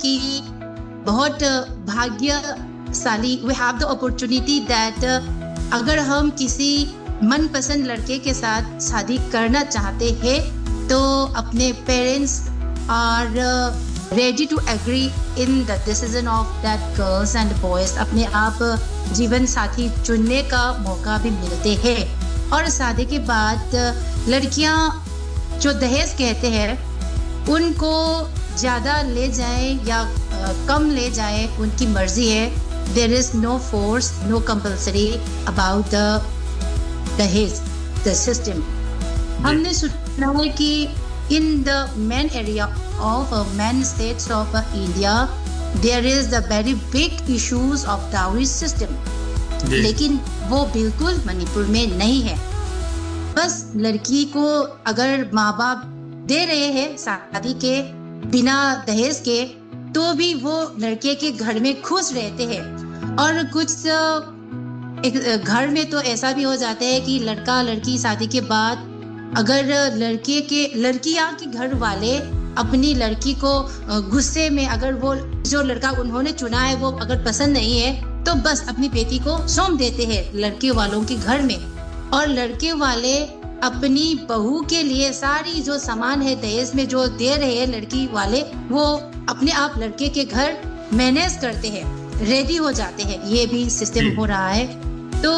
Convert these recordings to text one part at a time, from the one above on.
कि बहुत भाग्यशाली, we have the opportunity that अगर हम किसी मनपसंद लड़के के साथ शादी करना चाहते हैं तो अपने parents are ready to agree in the decision of that girls and boys. अपने आप जीवन साथी चुनने का मौका भी मिलते हैं। और शादी के बाद लड़कियां जो दहेज कहते हैं उनको ज़्यादा ले जाएं या कम ले जाएं उनकी मर्जी है। There is no force, no compulsory about the दहेज, द सिस्टम। हमने सुना है कि in the main area of main states of India there is the very big issues of dowry system, लेकिन वो बिल्कुल मणिपुर में नहीं है। बस लड़की को अगर माँ बाप दे रहे हैं शादी के बिना दहेज के तो भी वो लड़के के घर में खुश रहते हैं। और कुछ एक घर में तो ऐसा भी हो जाता है कि लड़का लड़की शादी के बाद अगर लड़कियां के घर वाले अपनी लड़की को गुस्से में, अगर वो जो लड़का उन्होंने चुना है वो अगर पसंद नहीं है तो बस अपनी बेटी को सौंप देते हैं लड़के वालों के घर में। और लड़के वाले अपनी बहू के लिए सारी जो सामान है दहेज में जो दे रहे हैं लड़की वाले, वो अपने आप लड़के के घर मैनेज करते हैं, रेडी हो जाते हैं। ये भी सिस्टम हो रहा है। तो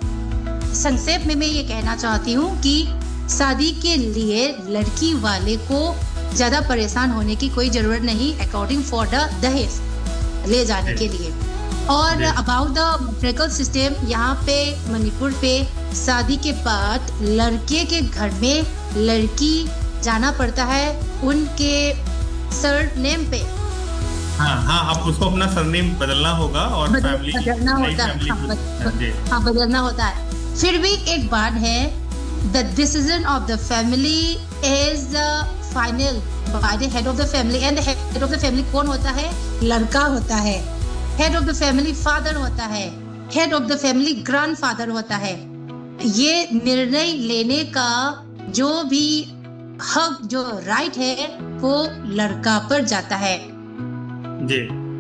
संक्षेप में मैं ये कहना चाहती हूँ कि शादी के लिए लड़की वाले को ज्यादा परेशान होने की कोई जरूरत नहीं, अकॉर्डिंग फॉर द दहेज ले जाने के लिए। और अबाउट द मैट्रिकल सिस्टम, यहाँ पे मणिपुर पे शादी के बाद लड़के के घर में लड़की जाना पड़ता है उनके सरनेम पे। हाँ, आप उसको अपना सरनेम बदलना होगा और फैमिली बदलना होता है। हाँ, बदलना होता है। फिर भी एक बात है, the decision of the family is final by the head of the family. And head of the family कौन होता है? लड़का होता है। Head of the family father होता है। Head of the family grandfather होता है। ये निर्णय लेने का जो भी हक, जो राइट है, वो लड़का पर जाता है। जी।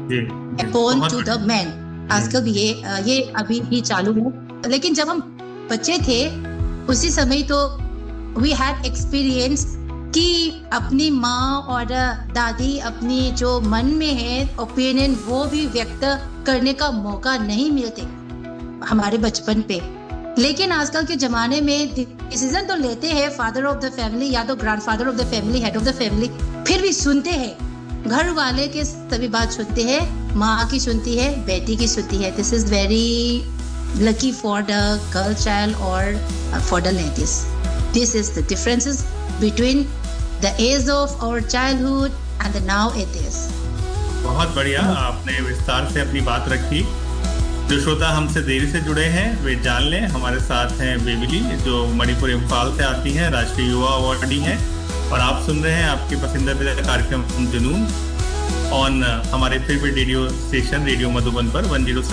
Upon two the man. आजकल भी ये अभी भी चालू है। लेकिन जब हम बच्चे थे उसी समय तो वी हैड एक्सपीरियंस कि अपनी माँ और दादी अपनी जो मन में है ओपिनियन वो भी व्यक्त करने का मौका नहीं मिलते हमारे बचपन पे। लेकिन आजकल के जमाने में डिसीजन तो लेते हैं फादर ऑफ द फैमिली या तो grandfather of the family, head of the family, फिर भी सुनते हैं घर वाले के सभी बात सुनते हैं। माँ की सुनती है, बेटी की सुनती है। This is very lucky for the girl child और for the ladies. This is the differences between the age of our childhood and the now it is। बहुत बढ़िया, आपने विस्तार से अपनी बात रखी। जो श्रोता हमसे देरी से जुड़े हैं वे जान लें, हमारे साथ हैं बेबिली जो मणिपुर इम्फाल से आती हैं, राष्ट्रीय युवा अवार्डी हैं। और आप सुन रहे हैं आपके पसंदीदा कार्यक्रम जुनून ऑन हमारे favourite radio station radio Madhuban पर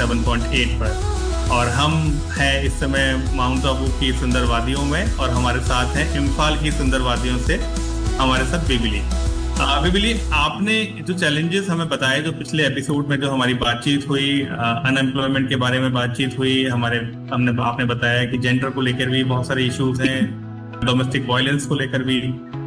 107.8 पर। और हम हैं इस समय माउंट आबू की सुंदर वादियों में और हमारे साथ हैं इम्फाल की सुंदर वादियों से हमारे साथ बेबिली। बेबिली, आपने जो चैलेंजेस हमें बताए, जो पिछले एपिसोड में जो हमारी बातचीत हुई, अनएम्प्लॉयमेंट के बारे में बातचीत हुई, आपने बताया कि जेंडर को लेकर भी बहुत सारे इश्यूज हैं, डोमेस्टिक वायलेंस को लेकर भी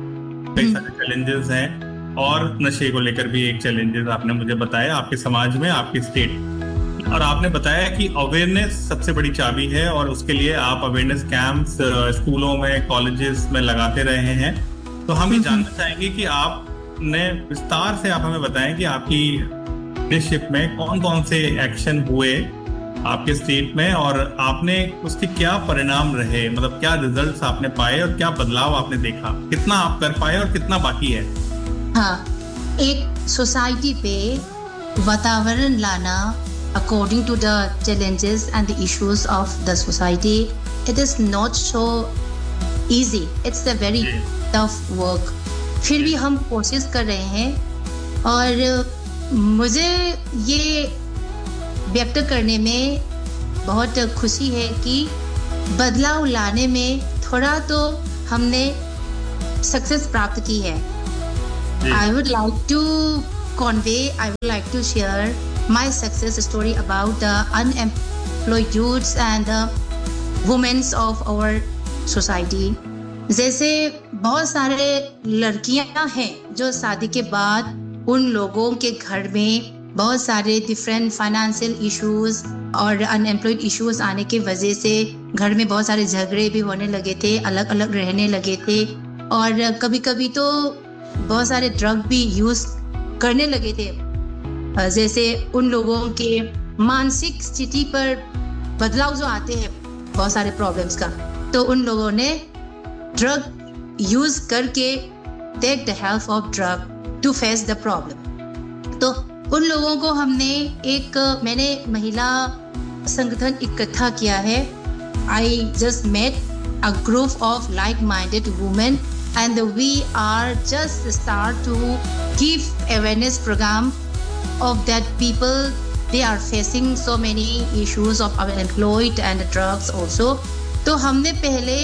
कई सारे चैलेंजेस हैं, और नशे को लेकर भी एक चैलेंजेस आपने मुझे बताया आपके समाज में, आपकी स्टेट। और आपने बताया कि अवेयरनेस सबसे बड़ी चाबी है और उसके लिए आप अवेयरनेस कैंप्स स्कूलों में, कॉलेजेस में लगाते रहे हैं। तो हम ये जानना चाहेंगे कि आपने विस्तार से आप हमें बताएं कि आपकी लीडरशिप में कौन कौन से एक्शन हुए आपके स्टेट में और आपने उसके क्या परिणाम रहे, मतलब क्या रिजल्ट्स आपने पाए और क्या बदलाव आपने देखा, कितना आप कर पाए और कितना बाकी है। हाँ, एक सोसाइटी पे वातावरण लाना according to the challenges and the issues of the society, it is not so easy. It's a very tough work. फिर भी हम कोशिश कर रहे हैं और मुझे ये व्यक्त करने में बहुत खुशी है कि बदलाव लाने में थोड़ा तो हमने सक्सेस प्राप्त की है। I would like to convey, I would like to share my success story about the unemployed youths and the women of our society. जैसे बहुत सारे लड़कियां हैं जो शादी के बाद उन लोगों के घर में बहुत सारे डिफरेंट फाइनेंशियल इश्यूज और अनएम्प्लॉयड इश्यूज आने की वजह से घर में बहुत सारे झगड़े भी होने लगे थे, अलग अलग रहने लगे थे और कभी कभी तो बहुत सारे ड्रग भी यूज करने लगे थे. जैसे उन लोगों के मानसिक स्थिति पर बदलाव जो आते हैं बहुत सारे प्रॉब्लम्स का, तो उन लोगों ने ड्रग यूज करके take the help of drug to face the problem. तो उन लोगों को मैंने महिला संगठन इकट्ठा किया है. I just met a group of like minded women and we are just start to give awareness program of that people they are facing so many issues of unemployed and drugs also. तो हमने पहले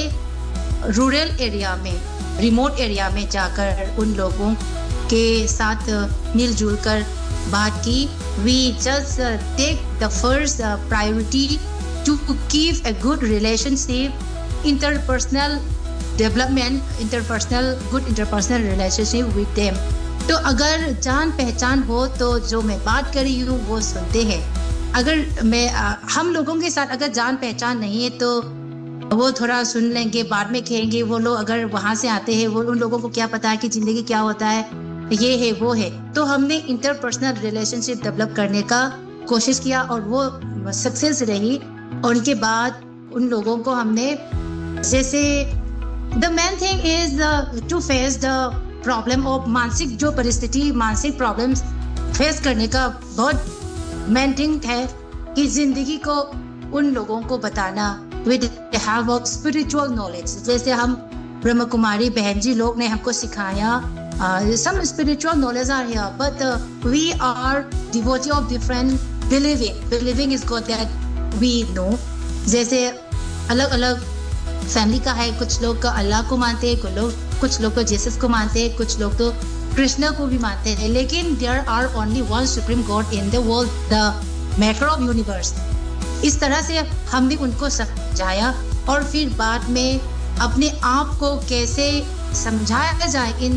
rural area में, remote area में जाकर उन लोगों के साथ मिलजुल कर बात की. We just take the first priority to give a good relationship, interpersonal development, good interpersonal relationship with them. तो अगर जान पहचान हो तो जो मैं बात कर रही हूँ वो सुनते हैं. अगर हम लोगों के साथ अगर जान पहचान नहीं है तो वो थोड़ा सुन लेंगे, बाद में कहेंगे. वो लोग अगर वहाँ से आते हैं, वो उन लोगों को क्या पता है कि जिंदगी क्या होता है, ये है वो है. तो हमने इंटरपर्सनल रिलेशनशिप डेवलप करने का कोशिश किया और वो सक्सेस रही. और उनके बाद उन लोगों को हमने जैसे The main thing is to face the problem of मानसिक जो परिस्थिति, मानसिक प्रॉब्लम्स फेस करने का बहुत मेन थिंग है कि जिंदगी को उन लोगों को बताना with the help of spiritual knowledge. जैसे हम ब्रह्म कुमारी बहन जी लोग ने हमको सिखाया. Some spiritual knowledge are here, but we are devotee of different believing is God that we know. जैसे अलग अलग फैमिली का है. कुछ लोग अल्लाह को मानते हैं, कुछ लोग तो जीसस को मानते हैं, कुछ लोग तो कृष्ण को भी मानते हैं. लेकिन there are only one supreme God in the world, the maker of universe. इस तरह से हमने उनको समझाया और फिर बाद में अपने आप को कैसे समझाया जाए इन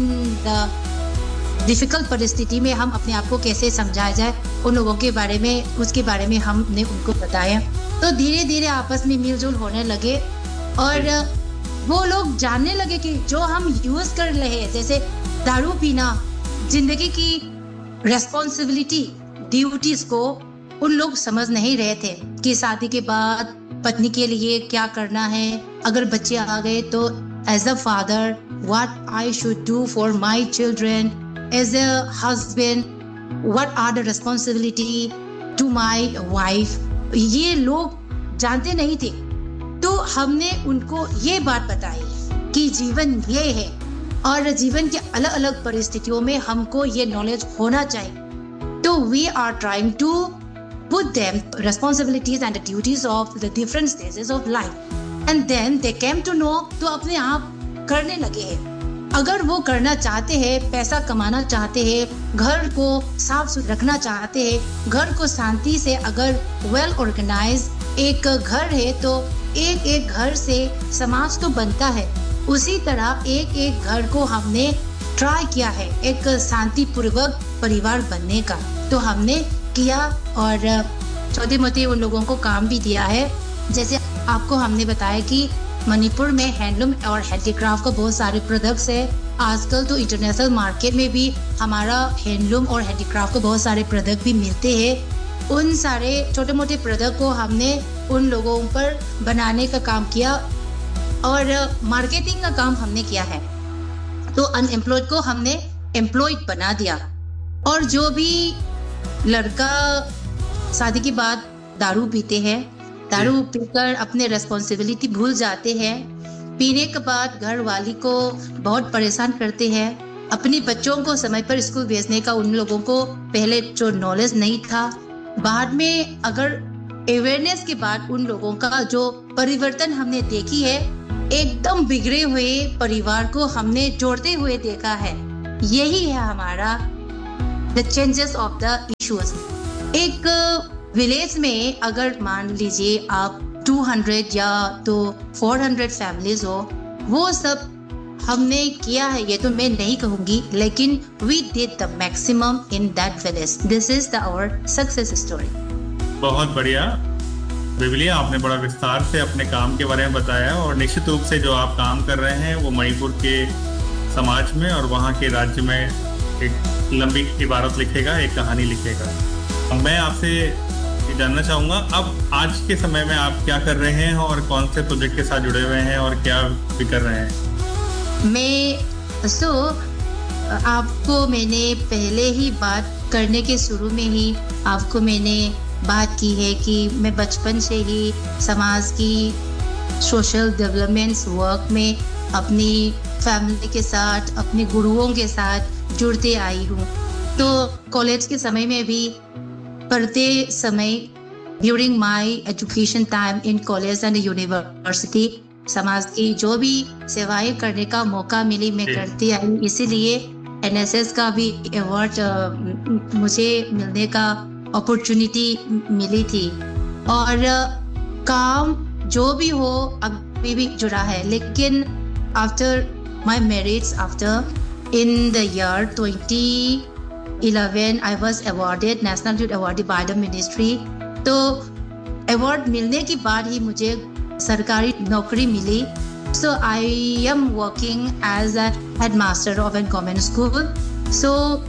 द डिफिकल्ट परिस्थिति में, हम अपने आप को कैसे समझाया जाए उन लोगों के बारे में, उसके बारे में हमने उनको बताया. तो धीरे धीरे आपस में मिलजुल होने लगे और वो लोग जानने लगे कि जो हम यूज कर रहे हैं, जैसे दारू पीना, जिंदगी की रेस्पॉन्सिबिलिटी, ड्यूटीज को उन लोग समझ नहीं रहे थे कि शादी के बाद पत्नी के लिए क्या करना है. अगर बच्चे आ गए तो as a father what I should do for my children, as a husband what are the responsibility to my wife, ये लोग जानते नहीं थे. तो हमने उनको ये बात बताई कि जीवन ये है और जीवन के अलग अलग परिस्थितियों में हमको ये नॉलेज होना चाहिए. तो we are trying to put them responsibilities and the duties of the different stages of life, and then they came to know. तो अपने आप करने लगे हैं. अगर वो करना चाहते हैं, पैसा कमाना चाहते हैं, घर को साफ सुथरा रखना चाहते हैं, घर को शांति से, अगर वेल ऑर्गेनाइज एक घर है तो एक एक घर से समाज तो बनता है. उसी तरह एक एक घर को हमने ट्राई किया है एक शांतिपूर्वक परिवार बनने का. तो हमने किया और छोटे मोटे उन लोगों को काम भी दिया है. जैसे आपको हमने बताया कि मणिपुर में हैंडलूम और हैंडीक्राफ्ट का बहुत सारे प्रोडक्ट्स है. आजकल तो इंटरनेशनल मार्केट में भी हमारा हैंडलूम और हैंडीक्राफ्ट के बहुत सारे प्रोडक्ट भी मिलते हैं. उन सारे छोटे मोटे प्रोडक्ट को हमने उन लोगों पर बनाने का काम किया और मार्केटिंग का काम हमने किया है. तो अनएम्प्लॉयड को हमने एम्प्लॉयड बना दिया. और जो भी लड़का शादी के बाद दारू पीते हैं, दारू पीकर अपने रेस्पॉन्सिबिलिटी भूल जाते हैं, पीने के बाद घर वाली को बहुत परेशान करते हैं, अपने बच्चों को समय पर स्कूल भेजने का उन लोगों को पहले जो नॉलेज नहीं था, बाद में अगर अवेयरनेस के बाद उन लोगों का जो परिवर्तन हमने देखी है, एकदम बिगड़े हुए परिवार को हमने जोड़ते हुए देखा है. यही है हमारा the changes of the issues. एक विलेज में अगर मान लीजिए आप 200 या तो 400 फैमिलीज हो, वो सब हमने किया है ये तो मैं नहीं कहूंगी, लेकिन we did the maximum in that village. This is the our success story. बहुत बढ़िया बेबिली, आपने बड़ा विस्तार से अपने काम के बारे में बताया और निश्चित रूप से जो आप काम कर रहे हैं वो मणिपुर के समाज में और वहाँ के राज्य में एक लंबी इबारत लिखेगा, एक कहानी लिखेगा। मैं आपसे ये जानना चाहूँगा, अब आज के समय में आप क्या कर रहे हैं और कौन से प्रोजेक्ट के साथ जुड़े हुए हैं और क्या भी कर रहे हैं? आपको मैंने पहले ही बात करने के शुरू में ही आपको मैंने बात की है कि मैं बचपन से ही समाज की सोशल डेवलपमेंट्स वर्क में अपनी फैमिली के साथ, अपने गुरुओं के साथ जुड़ते आई हूँ। तो कॉलेज के समय में भी, पढ़ते समय, during my education time in college and university, समाज की जो भी सेवाएं करने का मौका मिली मैं करती आई। इसीलिए एनएसएस का भी अवार्ड मुझे मिलने का अपॉर्चुनिटी मिली थी। और काम जो भी हो अभी भी जुड़ा है, लेकिन after my marriage, after in the year 2011 I was awarded national youth award by the ministry. तो अवार्ड मिलने के बाद ही मुझे सरकारी नौकरी मिली। सो I am working as a headmaster of an government school. सो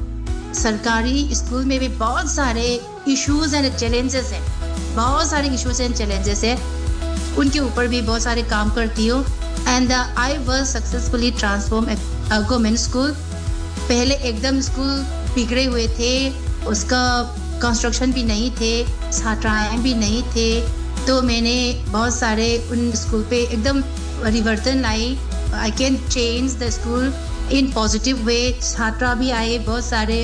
सरकारी स्कूल में भी बहुत सारे इश्यूज एंड चैलेंजेस हैं, बहुत सारे इश्यूज एंड चैलेंजेस हैं, उनके ऊपर भी बहुत सारे काम करती हूँ। And I was successfully transform government school. पहले एकदम स्कूल बिगड़े हुए थे, उसका कंस्ट्रक्शन भी नहीं थे, छात्राएं भी नहीं थे, तो मैंने बहुत सारे उन स्कूल पे एकदम परिवर्तन लाई। I can change the school in positive way. छात्रा भी आए बहुत सारे,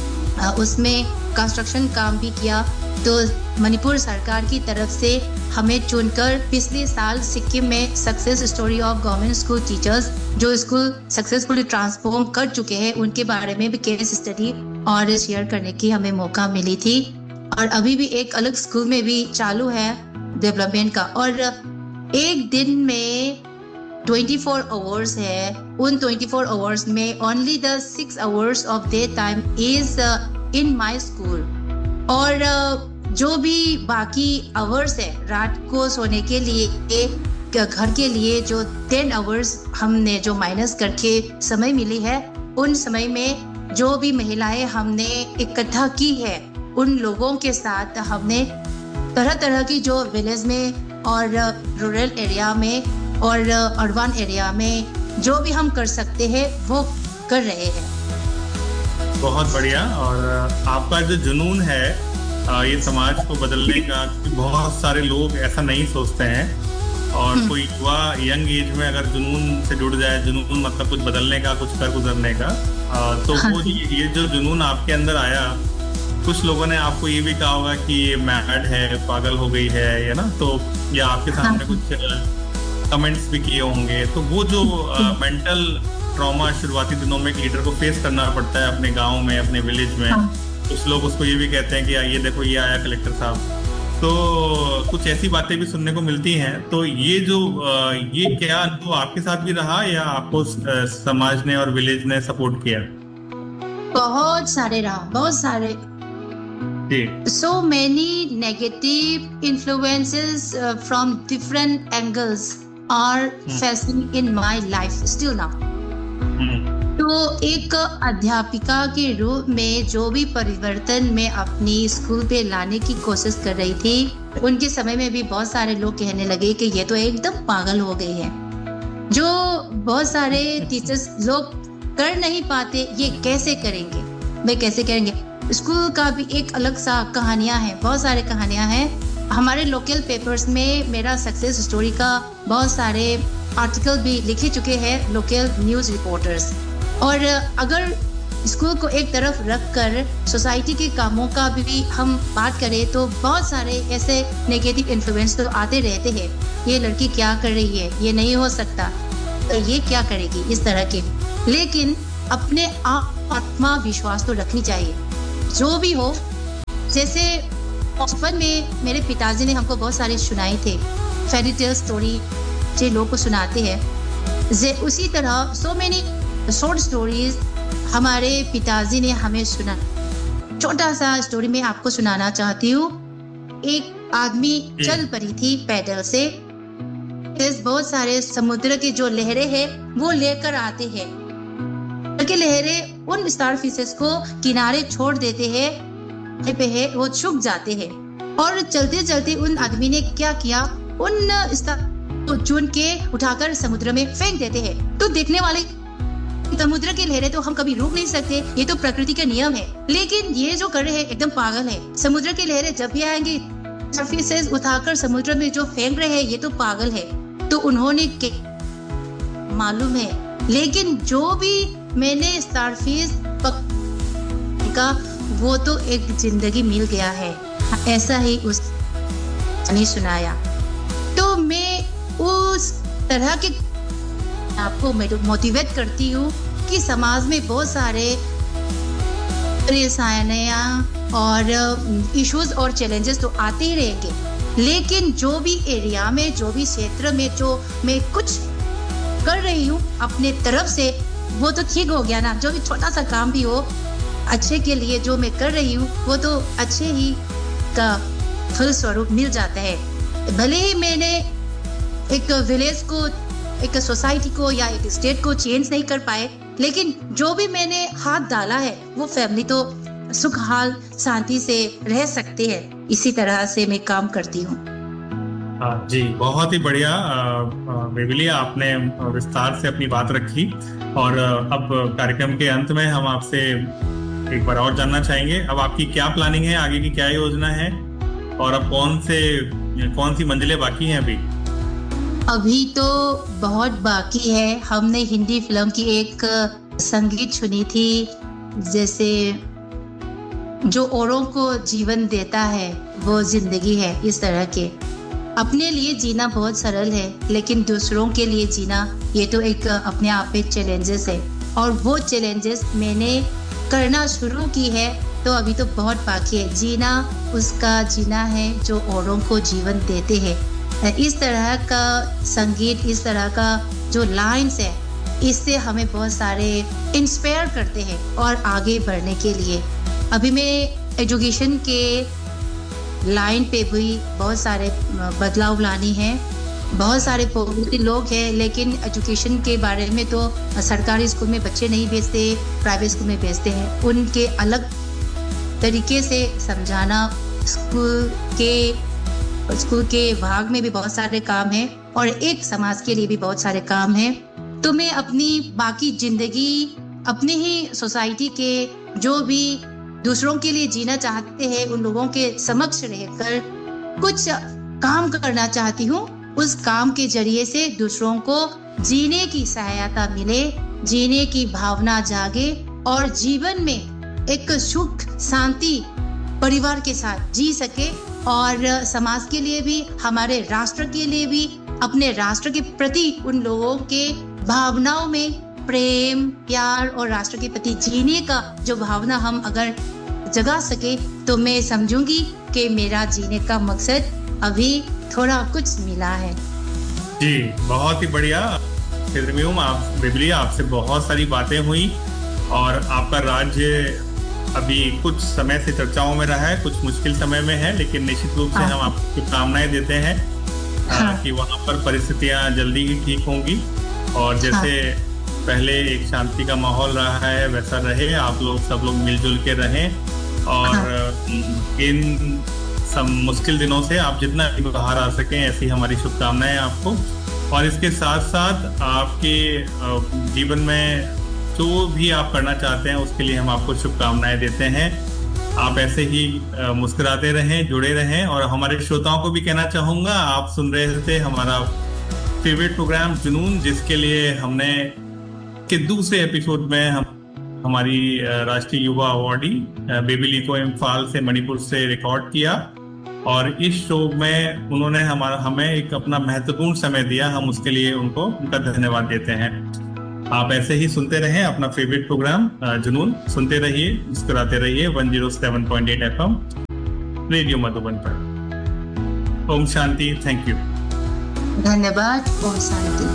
उसमें कंस्ट्रक्शन काम भी किया। तो मणिपुर सरकार की तरफ से हमें चुनकर पिछले साल सिक्किम में success story of government school teachers, जो स्कूल सक्सेसफुली ट्रांसफॉर्म कर चुके हैं, उनके बारे में भी केस स्टडी और शेयर करने की हमें मौका मिली थी। और अभी भी एक अलग स्कूल में भी चालू है डेवलपमेंट का। और एक दिन में 24 आवर्स है, उन 24 आवर्स में only the 6 hours of day time is in my school. और जो भी बाकी आवर्स है रात को सोने के लिए, घर के लिए जो 10 आवर्स हमने जो माइनस करके समय मिली है, उन समय में जो भी महिलाएं हमने इकट्ठा की है, उन लोगों के साथ हमने तरह तरह की जो विलेज में और रूरल एरिया में और अर्बन एरिया में जो भी हम कर सकते हैं वो कर रहे हैं। बहुत बढ़िया। और आपका जो जुनून है ये समाज को बदलने का, बहुत सारे लोग ऐसा नहीं सोचते हैं। और कोई युवा यंग एज में अगर जुनून से जुड़ जाए, जुनून मतलब कुछ बदलने का, कुछ कर गुजरने का, तो वो ये जो जुनून आपके अंदर आया, कुछ लोगों ने आपको ये भी कहा होगा कि ये मैड है, पागल हो गई है ना, तो या आपके सामने कुछ कमेंट्स भी किए होंगे। तो वो जो मेंटल ट्रॉमा शुरुआती दिनों में एक लीडर को फेस करना पड़ता है अपने गांव में, अपने विलेज में, कुछ लोग उसको ये भी कहते हैं कि ये देखो ये आया कलेक्टर साहब, तो कुछ ऐसी बातें भी सुनने को मिलती हैं। तो ये जो ये क्या अनुभव आपके साथ भी रहा या आपको समाज ने और विलेज ने सपोर्ट किया? बहुत सारे रहा, बहुत सारे। So many negative influences from different angles are facing in my life still now. तो एक अध्यापिका के रूप में जो भी परिवर्तन मैं अपनी स्कूल पे लाने की कोशिश कर रही थी, उनके समय में भी बहुत सारे लोग कहने लगे कि ये तो एकदम पागल हो गई है। जो बहुत सारे टीचर्स लोग कर नहीं पाते, ये कैसे करेंगे, वे कैसे करेंगे। स्कूल का भी एक अलग सा कहानियां हैं, बहुत सारे कहानियां हैं। हमारे लोकल पेपर्स में मेरा सक्सेस स्टोरी का बहुत सारे आर्टिकल भी लिखे चुके हैं लोकल न्यूज़ रिपोर्टर्स। और अगर स्कूल को एक तरफ रखकर सोसाइटी के कामों का भी हम बात करें तो बहुत सारे ऐसे नेगेटिव इन्फ्लुएंस तो आते रहते हैं। ये लड़की क्या कर रही है, ये नहीं हो सकता, तो ये क्या करेगी, इस तरह के। लेकिन अपने आत्मविश्वास तो रखनी चाहिए। जो भी हो, जैसे बचपन में मेरे पिताजी ने हमको बहुत सारे सुनाए थे फेरी टेल स्टोरी, जो लोग को सुनाते हैं, उसी तरह सो मेनी शॉर्ट स्टोरीज हमारे पिताजी ने हमें सुना। छोटा सा स्टोरी में आपको सुनाना चाहती हूँ। एक आदमी चल पड़ी थी पैदल से, बहुत सारे समुद्र के जो लहरें हैं वो लेकर आते हैं, कि लहरें उन स्टार फिशेस को किनारे छोड़ देते हैं, पे है वो छुप जाते हैं। और चलते चलते उन आदमी ने क्या किया, उन स्टार को चुन के उठाकर समुद्र में फेंक देते हैं। तो देखने वाले, समुद्र की लहरें तो हम कभी रोक नहीं सकते, ये तो प्रकृति का नियम है, लेकिन ये जो कर रहे हैं एकदम पागल है। समुद्र की लहरें जब भी आएंगी, फिशेस उठाकर समुद्र में जो फेंक रहे हैं ये तो पागल है। तो उन्होंने मालूम है, लेकिन जो भी मैंने स्टारफिश पका वो तो एक जिंदगी मिल गया है, ऐसा ही उसने सुनाया। तो मैं उस तरह के आपको मोटिवेट करती हूँ कि समाज में बहुत सारे परेशानियां और इश्यूज और चैलेंजेस तो आते ही रहेंगे, लेकिन जो भी एरिया में, जो भी क्षेत्र में जो मैं कुछ कर रही हूँ अपने तरफ से, वो तो ठीक हो गया ना। जो भी छोटा सा काम भी हो अच्छे के लिए जो मैं कर रही हूँ वो तो अच्छे ही का फल स्वरूप मिल जाता है। भले ही मैंने एक विलेज को, एक सोसाइटी को या एक स्टेट को चेंज नहीं कर पाए, लेकिन जो भी मैंने हाथ डाला है वो फैमिली तो सुख हाल शांति से रह सकते हैं। इसी तरह से मैं काम करती हूँ। जी, बहुत ही बढ़िया बेबिली, आपने विस्तार से अपनी बात रखी। और अब कार्यक्रम के अंत में हम आपसे एक बार और जानना चाहेंगे, अब आपकी क्या प्लानिंग है, आगे की क्या योजना है, और अब कौन सी मंजिलें बाकी हैं अभी तो बहुत बाकी है। हमने हिंदी फिल्म की एक संगीत सुनी थी, जैसे जो औरों को जीवन देता है वो जिंदगी है। इस तरह के अपने लिए जीना बहुत सरल है, लेकिन दूसरों के लिए जीना ये तो एक अपने आप में चैलेंजेस है, और वो चैलेंजेस मैंने करना शुरू की है। तो अभी तो बहुत बाकी है। जीना उसका जीना है जो औरों को जीवन देते हैं। इस तरह का संगीत, इस तरह का जो लाइन्स है, इससे हमें बहुत सारे इंस्पायर करते हैं और आगे बढ़ने के लिए। अभी मैं एजुकेशन के लाइन पे भी बहुत सारे बदलाव लानी है। बहुत सारे पॉपुलर लोग हैं, लेकिन एजुकेशन के बारे में तो सरकारी स्कूल में बच्चे नहीं भेजते, प्राइवेट स्कूल में भेजते हैं। उनके अलग तरीके से समझाना, स्कूल के भाग में भी बहुत सारे काम हैं, और एक समाज के लिए भी बहुत सारे काम हैं। तो मैं अपनी बाकी जिंदगी अपने ही सोसाइटी के जो भी दूसरों के लिए जीना चाहते हैं उन लोगों के समक्ष रहकर कुछ काम करना चाहती हूँ। उस काम के जरिए से दूसरों को जीने की सहायता मिले, जीने की भावना जागे, और जीवन में एक सुख शांति परिवार के साथ जी सके, और समाज के लिए भी, हमारे राष्ट्र के लिए भी, अपने राष्ट्र के प्रति उन लोगों के भावनाओं में प्रेम, प्यार और राष्ट्र के प्रति जीने का जो भावना हम अगर जगा सके, तो मैं समझूंगी कि मेरा जीने का मकसद अभी थोड़ा कुछ मिला है। जी, बहुत ही बढ़िया। बेबिली, आपसे बहुत सारी बातें हुई, और आपका राज्य अभी कुछ समय से चर्चाओं में रहा है, कुछ मुश्किल समय में है, लेकिन निश्चित रूप से हम आपको शुभकामनाएं देते हैं कि वहाँ पर परिस्थितियाँ जल्दी ही ठीक होंगी, और जैसे पहले एक शांति का माहौल रहा है वैसा रहे, आप लोग सब लोग मिलजुल के रहें, और इन सब मुश्किल दिनों से आप जितना बाहर आ सकें, ऐसी हमारी शुभकामनाएं आपको। और इसके साथ साथ आपके जीवन में जो भी आप करना चाहते हैं उसके लिए हम आपको शुभकामनाएं देते हैं। आप ऐसे ही मुस्कुराते रहें, जुड़े रहें। और हमारे श्रोताओं को भी कहना चाहूँगा, आप सुन रहे थे हमारा फेवरेट प्रोग्राम जुनून, जिसके लिए हमने के दूसरे एपिसोड में हम हमारी राष्ट्रीय युवा अवार्डी बेबिली को इम्फाल से, मणिपुर से रिकॉर्ड किया, और इस शो में उन्होंने हमें एक अपना महत्वपूर्ण समय दिया। हम उसके लिए उनका धन्यवाद देते हैं। आप ऐसे ही सुनते रहें अपना फेवरेट प्रोग्राम जुनून, सुनते रहिए, मुस्कुराते रहिए 107.8 FM रेडियो मधुबन पर। ओम शांति। Thank you. धन्यवाद। ओम शांति।